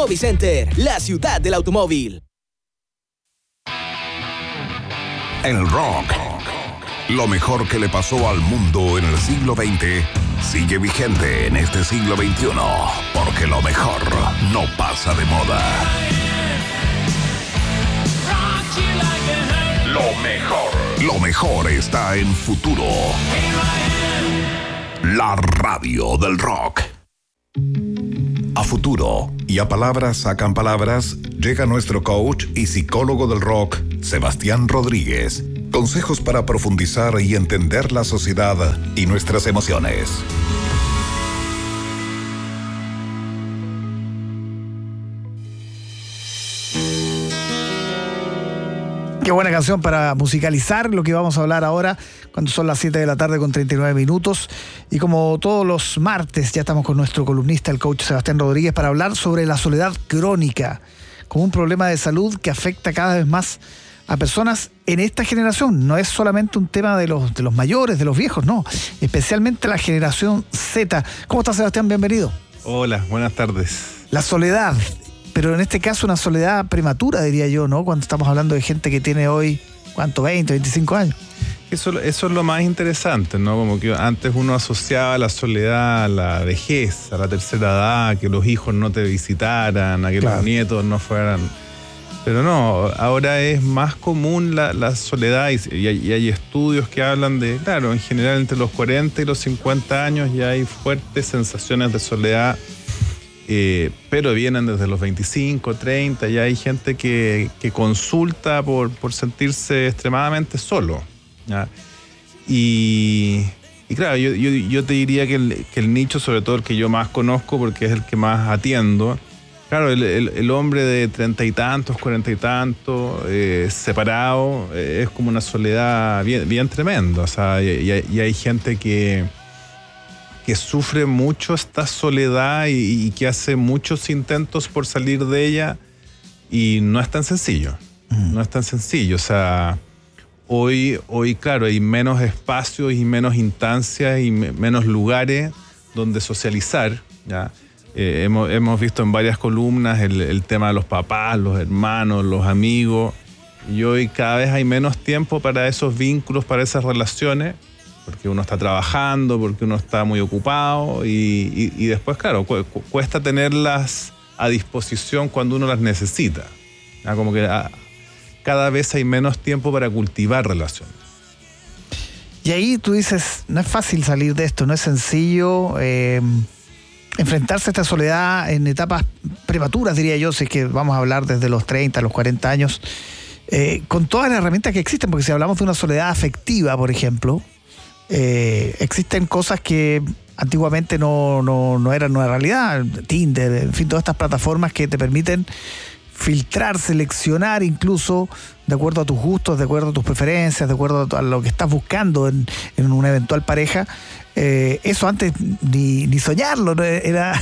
Hobby Center, la ciudad del automóvil. El rock, lo mejor que le pasó al mundo en el siglo XX, sigue vigente en este siglo XXI, porque lo mejor no pasa de moda. Lo mejor está en Futuro, la radio del rock. A Futuro y a Palabras Sacan Palabras llega nuestro coach y psicólogo del rock, Sebastián Rodríguez. Consejos para profundizar y entender la sociedad y nuestras emociones. Qué buena canción para musicalizar lo que vamos a hablar ahora, cuando son las 7 de la tarde con 39 minutos. Y como todos los martes, ya estamos con nuestro columnista, el coach Sebastián Rodríguez, para hablar sobre la soledad crónica, como un problema de salud que afecta cada vez más a personas en esta generación. No es solamente un tema de los mayores, de los viejos, no. Especialmente la generación Z. ¿Cómo estás, Sebastián? Bienvenido. Hola, buenas tardes. La soledad, pero en este caso una soledad prematura, diría yo, ¿no? Cuando estamos hablando de gente que tiene hoy, ¿cuánto? 20, 25 años. Eso es lo más interesante, ¿no? Como que antes uno asociaba la soledad a la vejez, a la tercera edad, que los hijos no te visitaran, a que los nietos no fueran. Pero no, ahora es más común la soledad y hay estudios que hablan de, claro, en general entre los 40 y los 50 años ya hay fuertes sensaciones de soledad, pero vienen desde los 25, 30, ya hay gente que consulta por sentirse extremadamente solo, ¿ya? Y claro, yo te diría que el nicho, sobre todo el que yo más conozco porque es el que más atiendo, claro, el hombre de 30 y tantos, 40 y tantos, separado, es como una soledad bien tremenda. O sea, y hay gente que sufre mucho esta soledad y que hace muchos intentos por salir de ella y no es tan sencillo. No es tan sencillo. O sea, hoy claro, hay menos espacios y menos instancias y menos lugares donde socializar, ¿ya? Hemos visto en varias columnas el tema de los papás, los hermanos, los amigos, y hoy cada vez hay menos tiempo para esos vínculos, para esas relaciones, porque uno está trabajando, porque uno está muy ocupado y después, claro, cuesta tenerlas a disposición cuando uno las necesita. Como que cada vez hay menos tiempo para cultivar relaciones. Y ahí tú dices, no es fácil salir de esto, no es sencillo enfrentarse a esta soledad en etapas prematuras, diría yo, si es que vamos a hablar desde los 30 a los 40 años, con todas las herramientas que existen, porque si hablamos de una soledad afectiva, por ejemplo, existen cosas que antiguamente no eran una realidad, Tinder, en fin, todas estas plataformas que te permiten filtrar, seleccionar incluso de acuerdo a tus gustos, de acuerdo a tus preferencias, de acuerdo a lo que estás buscando en una eventual pareja. Eso antes ni soñarlo, ¿no? Era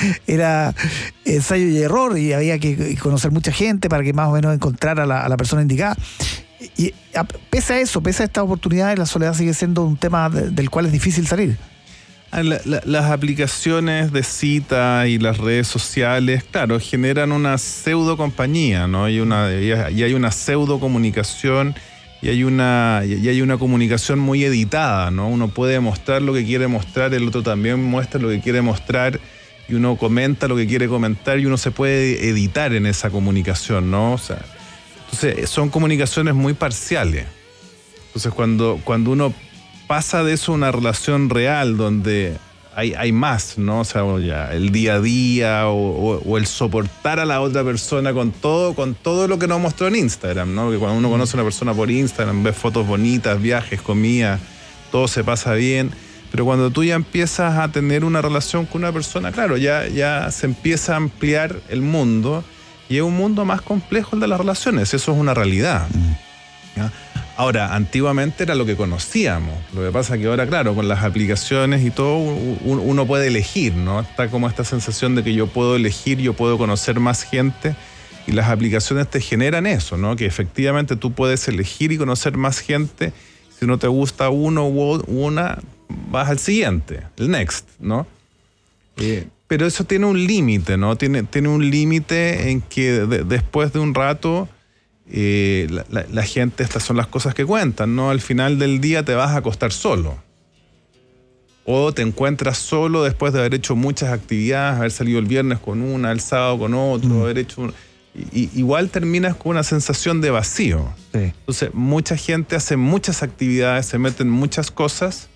ensayo y error y había que conocer mucha gente para que más o menos encontrar a la persona indicada. Y pese a eso, pese a estas oportunidades, la soledad sigue siendo un tema del cual es difícil salir. Las aplicaciones de cita y las redes sociales, claro, generan una pseudo compañía, ¿no? Y hay una pseudo comunicación y hay una comunicación muy editada, ¿no? Uno puede mostrar lo que quiere mostrar, el otro también muestra lo que quiere mostrar y uno comenta lo que quiere comentar y uno se puede editar en esa comunicación, ¿no? O sea, entonces son comunicaciones muy parciales. Entonces cuando uno pasa de eso a una relación real donde hay más, ¿no? O sea, ya el día a día o el soportar a la otra persona con todo lo que nos mostró en Instagram, ¿no? Que cuando uno conoce a una persona por Instagram, ves fotos bonitas, viajes, comida, todo se pasa bien. Pero cuando tú ya empiezas a tener una relación con una persona, claro, ya se empieza a ampliar el mundo y es un mundo más complejo el de las relaciones. Eso es una realidad, ¿ya? Ahora, antiguamente era lo que conocíamos. Lo que pasa es que ahora, claro, con las aplicaciones y todo, uno puede elegir, ¿no? Está como esta sensación de que yo puedo elegir, yo puedo conocer más gente y las aplicaciones te generan eso, ¿no? Que efectivamente tú puedes elegir y conocer más gente. Si no te gusta uno u una, vas al siguiente, el next, ¿no? Pero eso tiene un límite, ¿no? Tiene un límite en que después de un rato la gente, estas son las cosas que cuentan, ¿no? Al final del día te vas a acostar solo. O te encuentras solo después de haber hecho muchas actividades, haber salido el viernes con una, el sábado con otro, haber hecho... igual terminas con una sensación de vacío. Sí. Entonces, mucha gente hace muchas actividades, se mete en muchas cosas,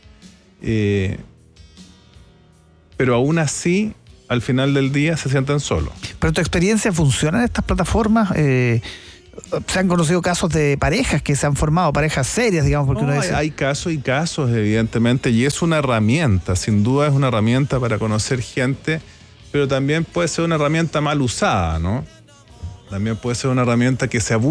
pero aún así, al final del día, se sienten solos. ¿Pero tu experiencia funciona en estas plataformas? Se han conocido casos de parejas que se han formado, parejas serias, digamos, porque no, uno dice... Hay casos y casos, evidentemente, y es una herramienta, sin duda es una herramienta para conocer gente, pero también puede ser una herramienta mal usada, ¿no? También puede ser una herramienta que se abusa